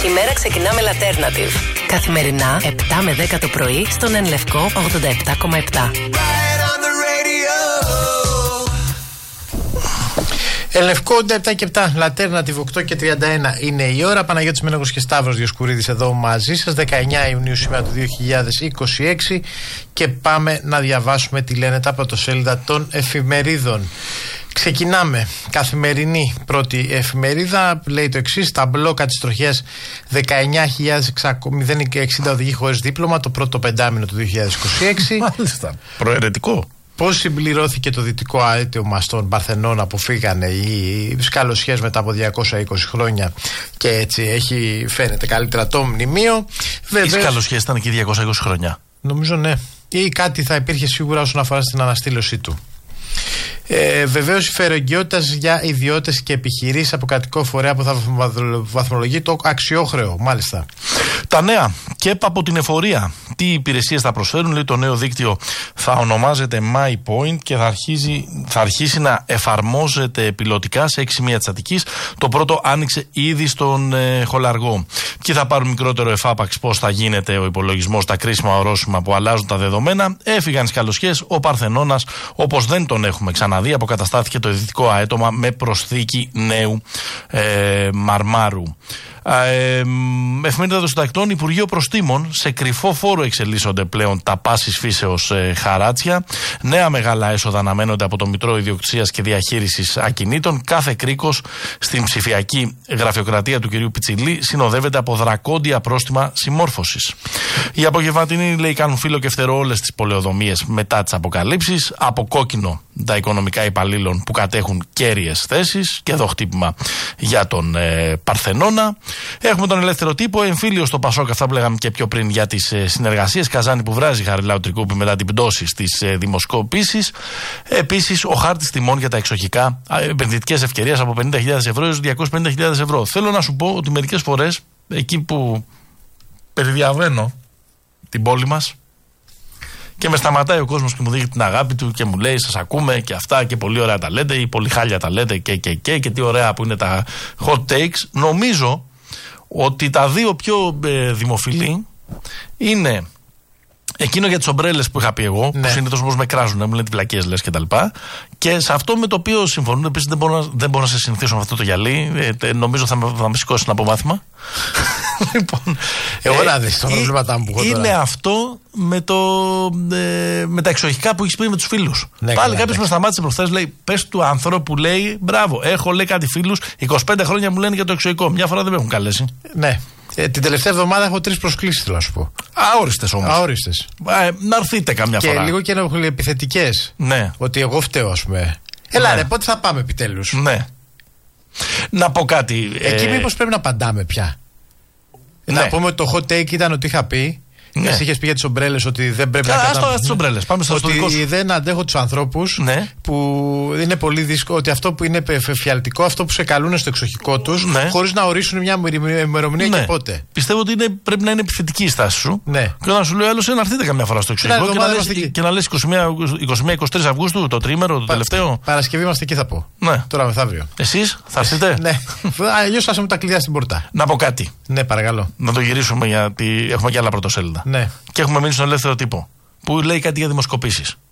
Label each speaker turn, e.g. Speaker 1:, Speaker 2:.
Speaker 1: Η μέρα ξεκινά με Alternative. Καθημερινά 7 με 10 το πρωί στον Εν Λευκό 87,7.
Speaker 2: Ελευκό 87 και 7, Λατέρνατιβ 8 και 31 είναι η ώρα. Παναγιώτης Μένεγος και Σταύρος Διοσκουρίδης εδώ μαζί σας. 19 Ιουνίου σήμερα του 2026 και πάμε να διαβάσουμε τι λένε τα πρωτοσέλιδα των εφημερίδων. Ξεκινάμε. Καθημερινή πρώτη εφημερίδα λέει το εξής: τα μπλόκα της τροχιάς 19.060 οδηγοί χωρίς δίπλωμα το πρώτο πεντάμινο του 2026.
Speaker 3: Μάλιστα. Προαιρετικό.
Speaker 2: Πώς συμπληρώθηκε το δυτικό αίτημα στον Παρθενώνα που φύγανε οι σκαλωσιές μετά από 220 χρόνια και έτσι φαίνεται καλύτερα το μνημείο.
Speaker 3: Οι σκαλωσιές ήταν και 220 χρόνια.
Speaker 2: Νομίζω ναι. Ή κάτι θα υπήρχε σίγουρα όσον αφορά στην αναστήλωσή του. Βεβαίως η φερεγγιότητα για ιδιώτες και επιχειρήσεις από κρατικό φορέα που θα βαθμολογεί το αξιόχρεο, μάλιστα.
Speaker 3: Τα νέα ΚΕΠ από την εφορία. Τι υπηρεσίες θα προσφέρουν, λέει το νέο δίκτυο θα ονομάζεται My Point και θα αρχίσει να εφαρμόζεται πιλωτικά σε 6 σημεία της Αττικής. Το πρώτο άνοιξε ήδη στον Χολαργό. Ποιοι θα πάρουν μικρότερο εφάπαξ, πώς θα γίνεται ο υπολογισμός, τα κρίσιμα ορόσημα που αλλάζουν τα δεδομένα. Έφυγαν οι σκαλωσιές, ο Παρθενώνας όπως δεν τον έχουμε ξαναδεί, αποκαταστάθηκε το δυτικό αέτομα με προσθήκη νέου μαρμάρου. Εφημερίδα των Συντακτών, Υπουργείο Προστήμων, σε κρυφό φόρο εξελίσσονται πλέον τα πάσης φύσεως χαράτσια. Νέα μεγάλα έσοδα αναμένονται από το Μητρό Ιδιοκτησίας και Διαχείρισης Ακινήτων. Κάθε κρίκος στην ψηφιακή γραφειοκρατία του κυρίου Πιτσιλή συνοδεύεται από δρακόντια πρόστιμα συμμόρφωσης. Οι απογευματινοί, λέει, κάνουν φύλλο και φτερό όλες τις πολεοδομίες μετά τις αποκαλύψεις. Από κόκκινο τα οικονομικά υπαλλήλων που κατέχουν κέρυες θέσεις και εδώ χτύπημα για τον Παρθενώνα. Έχουμε τον Ελεύθερο Τύπο, εμφύλιο στο Πασόκ, αυτά που λέγαμε και πιο πριν για τις συνεργασίες. Καζάνη που βράζει Χαριλάου Τρικούπη μετά την πτώση στις δημοσκοπήσεις. Επίσης, ο χάρτης τιμών για τα εξοχικά, επενδυτικές ευκαιρίες από 50.000 ευρώ έως 250.000 ευρώ. Θέλω να σου πω ότι μερικές φορές, εκεί που περιδιαβαίνω την πόλη μας και με σταματάει ο κόσμος και μου δείχνει την αγάπη του και μου λέει: σας ακούμε και αυτά και πολύ ωραία τα λέτε, ή πολύ χάλια τα λέτε και τι ωραία που είναι τα hot takes. Νομίζω ότι τα δύο πιο δημοφιλή είναι εκείνο για τις ομπρέλες που είχα πει εγώ, που συνήθως όμως με κράζουν, μου λένε τι βλακίες λες κτλ. Και σε αυτό με το οποίο συμφωνούν, επίσης δεν μπορώ να σε συνηθίσω με αυτό το γυαλί. Νομίζω θα με σηκώσει ένα απομάθημα. Λοιπόν,
Speaker 2: εγώ να δεις τα προβλήματά μου που έχω τώρα.
Speaker 3: Είναι αυτό με τα εξοχικά που έχεις πει με τους φίλους. Ναι, πάλι κάποιος με σταμάτησε προχθές, λέει: πες του άνθρωπου, λέει, μπράβο, έχω, λέει, κάτι φίλους, 25 χρόνια μου λένε για το εξοχικό. Μια φορά δεν με έχουν καλέσει.
Speaker 2: Ναι. Την τελευταία εβδομάδα έχω 3 προσκλήσεις, θέλω να σου πω.
Speaker 3: Αόριστες όμως.
Speaker 2: Αόριστες.
Speaker 3: Να έρθετε καμιά φορά.
Speaker 2: Και λίγο και επιθετικές.
Speaker 3: Ναι.
Speaker 2: Ότι εγώ φταίω, ας πούμε. Έλα, ρε, πότε θα πάμε επιτέλους.
Speaker 3: Ναι. Να πω κάτι.
Speaker 2: Εκεί μήπως πρέπει να απαντάμε πια.
Speaker 3: Ναι.
Speaker 2: Να πούμε ότι το hot take ήταν ότι είχα πει. Ναι. Εσύ είχες πει για τις ομπρέλες ότι δεν πρέπει να
Speaker 3: καταφέρουμε. Ας τις ομπρέλες. Πάμε στο
Speaker 2: ότι δεν αντέχω τους ανθρώπους που είναι πολύ δύσκολο. Ότι αυτό που είναι εφιαλτικό, αυτό που σε καλούν στο εξοχικό τους, χωρίς να ορίσουν μια ημερομηνία και πότε.
Speaker 3: Πιστεύω ότι πρέπει να είναι επιθετική η στάση σου.
Speaker 2: Ναι.
Speaker 3: Και να σου λέει άλλος: να έρθετε καμιά φορά στο εξοχικό και να λες 21-23 Αυγούστου, το τρίμερο, το τελευταίο.
Speaker 2: Παρασκευή είμαστε εκεί, θα πω.
Speaker 3: Ναι.
Speaker 2: Τώρα μεθαύριο.
Speaker 3: Εσείς θα έρθετε.
Speaker 2: Ναι. Αλλιώς άσε μου τα κλειδιά στην πόρτα.
Speaker 3: Να πω κάτι.
Speaker 2: Ναι, παρακαλώ.
Speaker 3: Να το γυρίσουμε γιατί έχουμε και άλλα πρωτοσέλιδα.
Speaker 2: Ναι.
Speaker 3: Και έχουμε μείνει στον Ελεύθερο Τύπο που λέει κάτι για δημοσκοπήσεις.